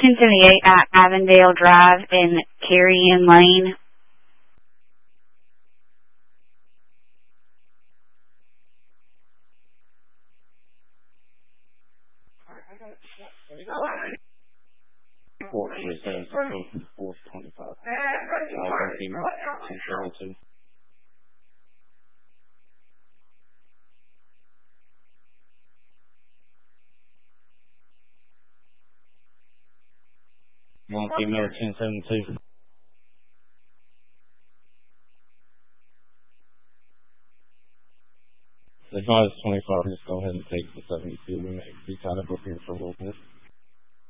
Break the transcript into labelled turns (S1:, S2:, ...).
S1: 1078 Avondale Drive in Carrion Lane.
S2: Report is 425. Female, 272. One female, 1072. The drive is 25. Just go ahead and take the 72. We may be kind of booking for a little bit.